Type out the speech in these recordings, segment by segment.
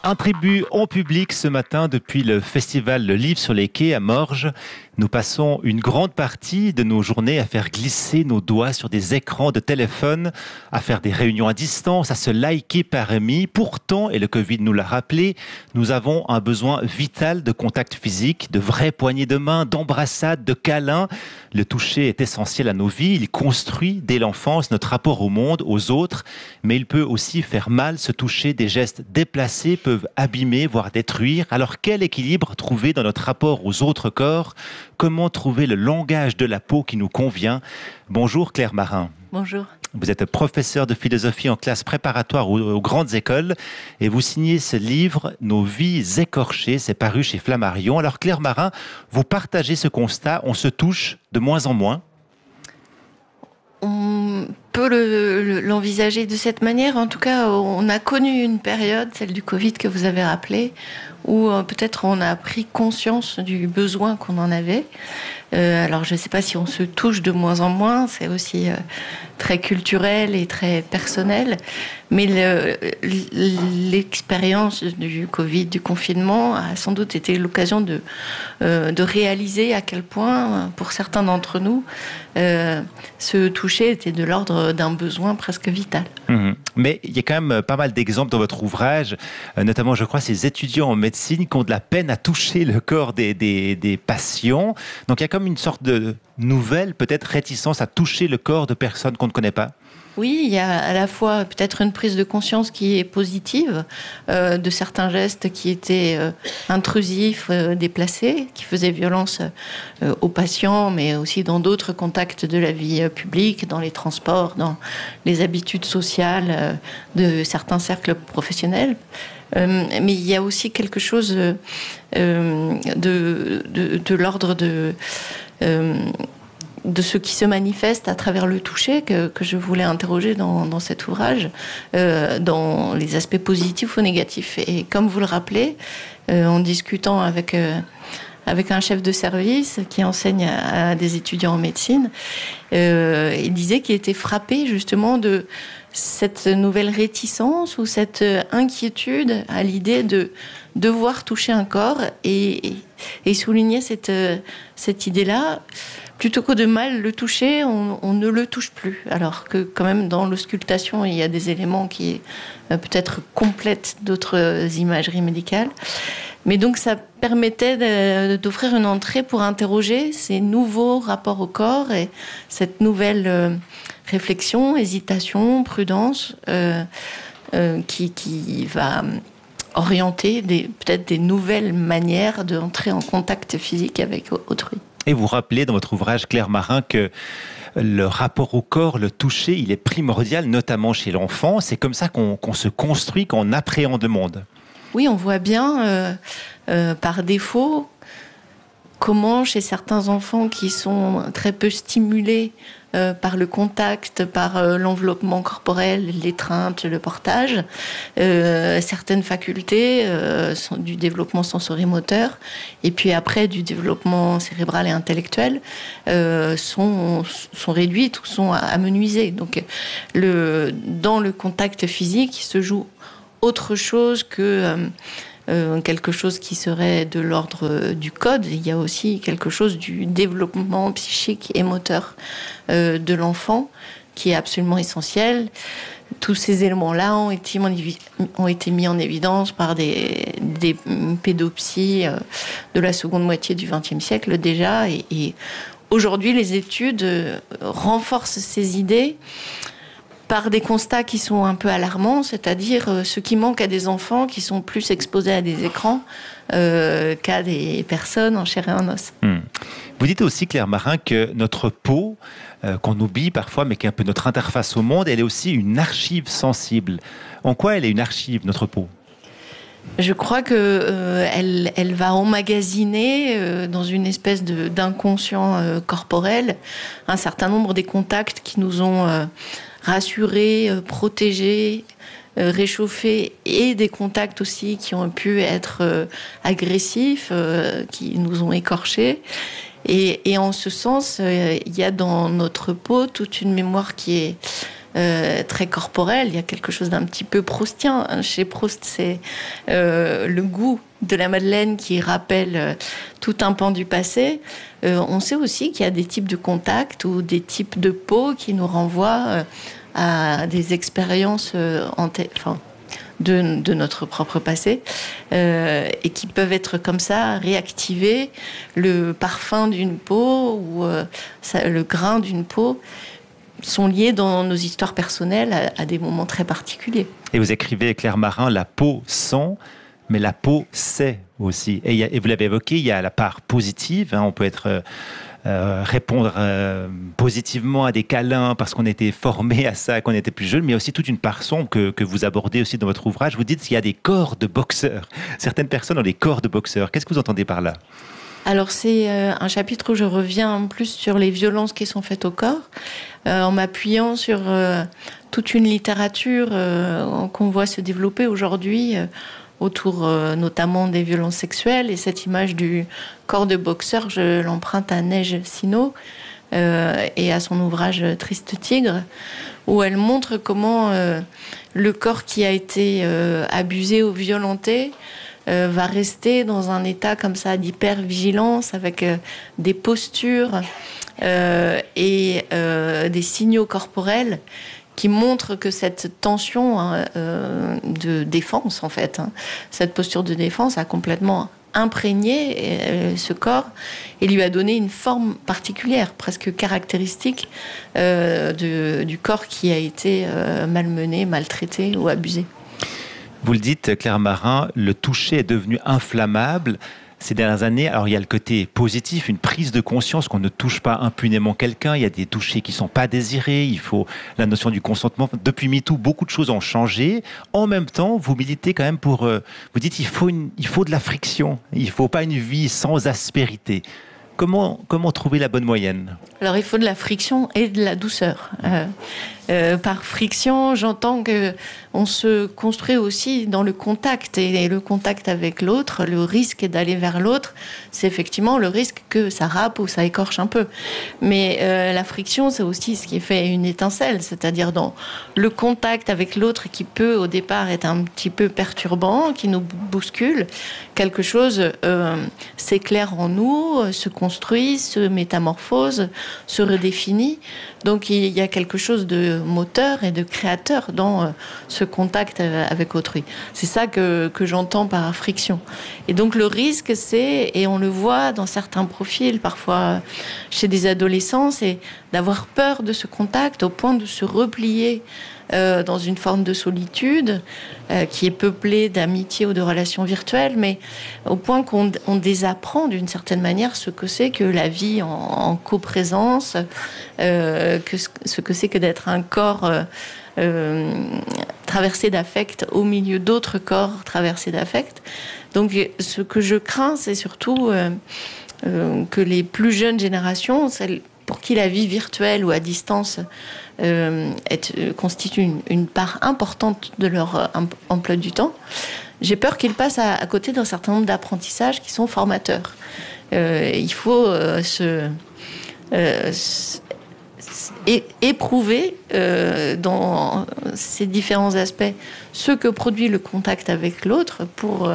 Un tribut en public ce matin depuis le festival Le Livre sur les quais à Morges. Nous passons une grande partie de nos journées à faire glisser nos doigts sur des écrans de téléphone, à faire des réunions à distance, à se liker par amis. Pourtant, et le Covid nous l'a rappelé, nous avons un besoin vital de contact physique, de vraies poignées de main, d'embrassades, de câlins. Le toucher est essentiel à nos vies. Il construit dès l'enfance notre rapport au monde, aux autres, mais il peut aussi faire mal. Ce toucher, des gestes déplacés peuvent abîmer, voire détruire. Alors quel équilibre trouver dans notre rapport aux autres corps ? Comment trouver le langage de la peau qui nous convient ? Bonjour Claire Marin. Bonjour. Vous êtes professeure de philosophie en classe préparatoire aux grandes écoles et vous signez ce livre « Nos vies écorchées », c'est paru chez Flammarion. Alors Claire Marin, vous partagez ce constat, on se touche de moins en moins ? On peut l'envisager de cette manière. En tout cas, on a connu une période, celle du Covid que vous avez rappelée, où peut-être on a pris conscience du besoin qu'on en avait. Alors, je ne sais pas si on se touche de moins en moins, c'est aussi très culturel et très personnel, mais l'expérience du Covid, du confinement, a sans doute été l'occasion de réaliser à quel point, pour certains d'entre nous, se toucher était de l'ordre d'un besoin presque vital. Mais il y a quand même pas mal d'exemples dans votre ouvrage, notamment, je crois, ces étudiants en médecine qui ont de la peine à toucher le corps des patients. Donc, il y a comme une sorte de nouvelle, peut-être, réticence à toucher le corps de personnes qu'on ne connaît pas. Oui, il y a à la fois peut-être une prise de conscience qui est positive de certains gestes qui étaient intrusifs, déplacés, qui faisaient violence aux patients, mais aussi dans d'autres contacts de la vie publique, dans les transports, dans les habitudes sociales de certains cercles professionnels. Mais il y a aussi quelque chose de l'ordre de ce qui se manifeste à travers le toucher que je voulais interroger dans cet ouvrage, dans les aspects positifs ou négatifs. Et comme vous le rappelez, en discutant avec un chef de service qui enseigne à des étudiants en médecine, il disait qu'il était frappé justement de cette nouvelle réticence ou cette inquiétude à l'idée de devoir toucher un corps et souligner cette idée-là. Plutôt que de mal le toucher, on ne le touche plus. Alors que quand même dans l'auscultation, il y a des éléments qui peut-être complètent d'autres imageries médicales. Mais donc ça permettait d'offrir une entrée pour interroger ces nouveaux rapports au corps et cette nouvelle réflexion, hésitation, prudence qui va orienter peut-être des nouvelles manières d'entrer en contact physique avec autrui. Et vous rappelez dans votre ouvrage, Claire Marin, que le rapport au corps, le toucher, il est primordial, notamment chez l'enfant. C'est comme ça qu'on se construit, qu'on appréhende le monde. Oui, on voit bien, par défaut, comment chez certains enfants qui sont très peu stimulés par le contact, par l'enveloppement corporel, l'étreinte, le portage, certaines facultés du développement sensorimoteur et puis après du développement cérébral et intellectuel sont réduites ou sont amenuisées. Donc dans le contact physique, il se joue autre chose que quelque chose qui serait de l'ordre du code. Il y a aussi quelque chose du développement psychique et moteur de l'enfant qui est absolument essentiel. Tous ces éléments-là ont été mis en évidence par des pédopsies de la seconde moitié du XXe siècle déjà. Et aujourd'hui, les études renforcent ces idées par des constats qui sont un peu alarmants, c'est-à-dire ce qui manque à des enfants qui sont plus exposés à des écrans qu'à des personnes en chair et en os. Vous dites aussi, Claire Marin, que notre peau, qu'on oublie parfois, mais qui est un peu notre interface au monde, elle est aussi une archive sensible. En quoi elle est une archive, notre peau ? Je crois qu'elle va emmagasiner dans une espèce d'inconscient corporel un certain nombre des contacts qui nous ont rassurés, protégés, réchauffés, et des contacts aussi qui ont pu être agressifs, qui nous ont écorchés. Et en ce sens, il y a dans notre peau toute une mémoire qui est très corporel. Il y a quelque chose d'un petit peu proustien. Chez Proust, c'est le goût de la madeleine qui rappelle tout un pan du passé. On sait aussi qu'il y a des types de contacts ou des types de peau qui nous renvoient à des expériences de notre propre passé et qui peuvent être comme ça réactivées. Le parfum d'une peau ou le grain d'une peau sont liés dans nos histoires personnelles à des moments très particuliers. Et vous écrivez, Claire Marin, la peau sent, mais la peau sait aussi. Et vous l'avez évoqué, il y a la part positive. On peut répondre positivement à des câlins parce qu'on était formé à ça quand on était plus jeune, mais aussi toute une part sombre que vous abordez aussi dans votre ouvrage. Vous dites qu'il y a des corps de boxeurs. Certaines personnes ont des corps de boxeurs. Qu'est-ce que vous entendez par là ? Alors c'est un chapitre où je reviens plus sur les violences qui sont faites au corps, en m'appuyant sur toute une littérature qu'on voit se développer aujourd'hui autour notamment des violences sexuelles. Et cette image du corps de boxeur, je l'emprunte à Neige Sino et à son ouvrage Triste Tigre, où elle montre comment le corps qui a été abusé ou violenté va rester dans un état comme ça d'hyper-vigilance avec des postures et des signaux corporels qui montrent que cette tension de défense, en fait, cette posture de défense a complètement imprégné ce corps et lui a donné une forme particulière, presque caractéristique du corps qui a été malmené, maltraité ou abusé. Vous le dites, Claire Marin, le toucher est devenu inflammable ces dernières années. Alors, il y a le côté positif, une prise de conscience qu'on ne touche pas impunément quelqu'un. Il y a des touchés qui ne sont pas désirés. Il faut la notion du consentement. Depuis MeToo, beaucoup de choses ont changé. En même temps, vous militez quand même pour... vous dites qu'il faut de la friction. Il ne faut pas une vie sans aspérité. Comment trouver la bonne moyenne ? Alors, il faut de la friction et de la douceur. Par friction, j'entends qu'on se construit aussi dans le contact. Et le contact avec l'autre, le risque d'aller vers l'autre, c'est effectivement le risque que ça râpe ou ça écorche un peu. Mais la friction, c'est aussi ce qui fait une étincelle. C'est-à-dire dans le contact avec l'autre qui peut, au départ, être un petit peu perturbant, qui nous bouscule. Quelque chose s'éclaire en nous, se construit, se métamorphose, se redéfinit. Donc il y a quelque chose de moteur et de créateur dans ce contact avec autrui. C'est ça que j'entends par friction. Et donc le risque, c'est, et on le voit dans certains profils, parfois chez des adolescents, c'est d'avoir peur de ce contact au point de se replier dans une forme de solitude qui est peuplée d'amitié ou de relations virtuelles, mais au point qu'on désapprend d'une certaine manière ce que c'est que la vie en coprésence, ce que c'est que d'être un corps traversé d'affect au milieu d'autres corps traversés d'affect. Donc ce que je crains, c'est surtout que les plus jeunes générations, celles pour qui la vie virtuelle ou à distance constitue une part importante de leur emploi du temps, j'ai peur qu'ils passent à côté d'un certain nombre d'apprentissages qui sont formateurs. Il faut éprouver dans ces différents aspects ce que produit le contact avec l'autre pour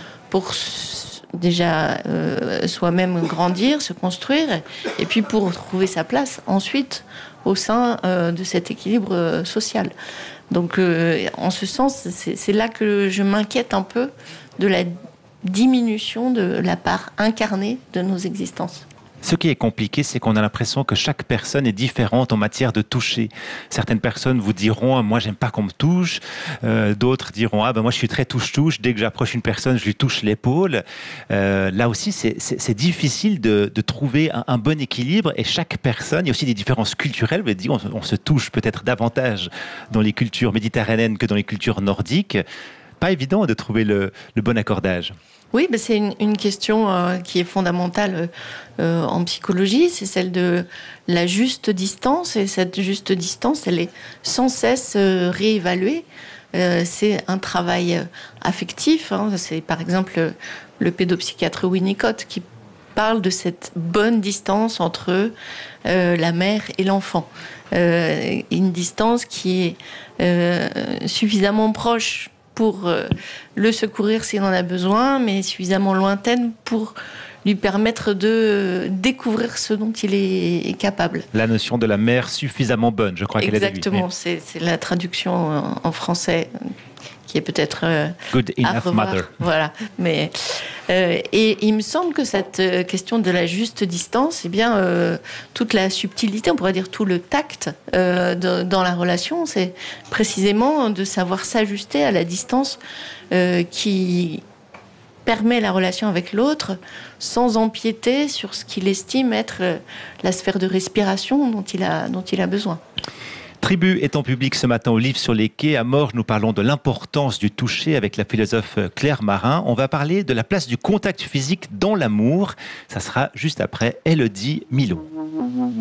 déjà soi-même grandir, se construire, et puis pour trouver sa place ensuite au sein de cet équilibre social. Donc en ce sens, c'est là que je m'inquiète un peu de la diminution de la part incarnée de nos existences. Ce qui est compliqué, c'est qu'on a l'impression que chaque personne est différente en matière de toucher. Certaines personnes vous diront « moi, j'aime pas qu'on me touche ». D'autres diront « moi, je suis très touche-touche. Dès que j'approche une personne, je lui touche l'épaule ». Là aussi, c'est difficile de trouver un bon équilibre. Et chaque personne, il y a aussi des différences culturelles. Vous avez dit, on se touche peut-être davantage dans les cultures méditerranéennes que dans les cultures nordiques. Pas évident de trouver le bon accordage. Oui, c'est une question qui est fondamentale en psychologie, c'est celle de la juste distance. Et cette juste distance, elle est sans cesse réévaluée. C'est un travail affectif. C'est par exemple le pédopsychiatre Winnicott qui parle de cette bonne distance entre la mère et l'enfant. Une distance qui est suffisamment proche pour le secourir s'il en a besoin, mais suffisamment lointaine pour lui permettre de découvrir ce dont il est capable. La notion de la mère suffisamment bonne, je crois qu'elle est de lui. Exactement, c'est la traduction en français qui est peut-être Good enough mother. Voilà, mais et il me semble que cette question de la juste distance, eh bien toute la subtilité, on pourrait dire tout le tact dans la relation, c'est précisément de savoir s'ajuster à la distance qui permet la relation avec l'autre sans empiéter sur ce qu'il estime être la sphère de respiration dont il a besoin. Tribu est en public ce matin au Livre sur les quais. À Morges, nous parlons de l'importance du toucher avec la philosophe Claire Marin. On va parler de la place du contact physique dans l'amour. Ça sera juste après Élodie Milot.